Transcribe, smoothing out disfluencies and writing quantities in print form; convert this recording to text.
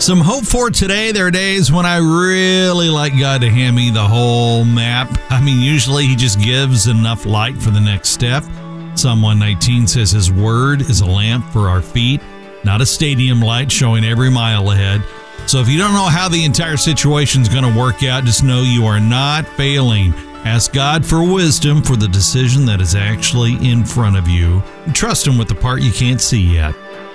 Some hope for today. There are days when I really like God to hand me the whole map. I mean, usually he just gives enough light for the next step. Psalm 119 says his word is a lamp for our feet, not a stadium light showing every mile ahead. So if you don't know how the entire situation is going to work out, just know you are not failing. Ask God for wisdom for the decision that is actually in front of you. Trust him with the part you can't see yet.